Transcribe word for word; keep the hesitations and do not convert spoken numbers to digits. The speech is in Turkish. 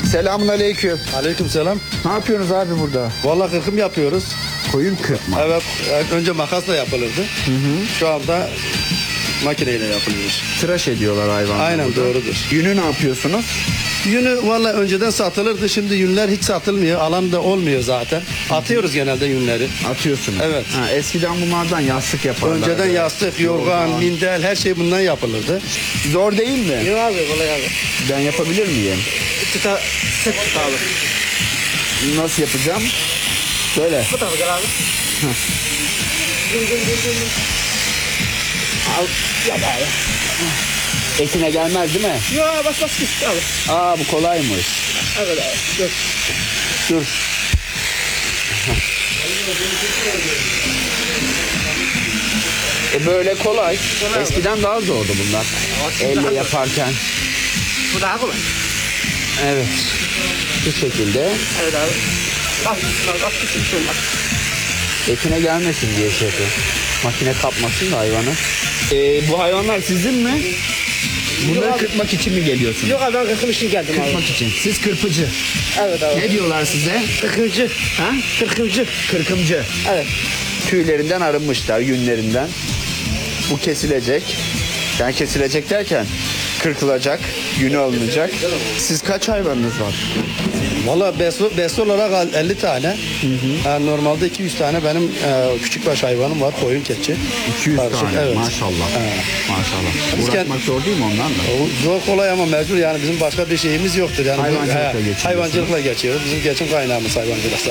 Selamun aleyküm. Aleykümselam. Ne yapıyorsunuz abi burada? Vallahi kırkım yapıyoruz. Koyun kırpma. Evet, önce makasla yapılırdı. Hı hı. Şu anda makineyle yapılıyor. Tıraş ediyorlar hayvanları. Aynen, burada. doğrudur. Yünü ne yapıyorsunuz? Yünü vallahi önceden satılırdı. Şimdi yünler hiç satılmıyor. Alan da olmuyor zaten. Atıyoruz genelde yünleri. Atıyorsunuz. Evet. Ha, eskiden bunlardan yastık yaparlardı. Önceden yastık, yorgan, mindel her şey bundan yapılırdı. Zor değil mi? Yok abi, kolay abi. Ben yapabilir miyim? Tuta, sık tut abi. Nasıl yapacağım? Böyle. Bu tarafa gel abi. Dün dün dün dün. Al, yap abi. Ekine gelmez değil mi? Yok, bas bas git abi. Aa, bu kolaymış. Evet abi, dur. Dur. E böyle kolay. Eskiden daha zordu bunlar. Elle yaparken. Bu daha kolay. Evet. Bu şekilde. Evet abi. Bas, bas, bas, git, git, bas. Ekine gelmesin diye şey yapıyor. Makine kapmasın da hayvanı. Ee, bu hayvanlar sizin mi? Bunları abi. kırpmak için mi geliyorsunuz? Yok abi, ben kırkım için geldim abi. Kırpmak için. Siz kırpıcı. Evet abi. Ne diyorlar size? Kırkımcı. Ha? Kırkımcı. Kırkımcı. Evet. Tüylerinden arınmışlar, yünlerinden. Bu kesilecek. Yani kesilecek derken kırkılacak, yünü alınacak. Siz kaç hayvanınız var? Vallahi besle, besle olarak elli tane. Hı hı. Yani normalde iki yüz tane benim e, küçükbaş hayvanım var. Koyun, keçi. iki yüz Karışık, tane. evet. Maşallah. Evet. Maşallah. Biz Uğraşmak kend- zor değil mi onlarla? O zor kolay ama mecbur, yani bizim başka bir şeyimiz yoktur. Yani bu- Hayvancılıkla he, geçiniyorsunuz. Hayvancılıkla geçiyoruz. Bizim geçim kaynağımız hayvancılık.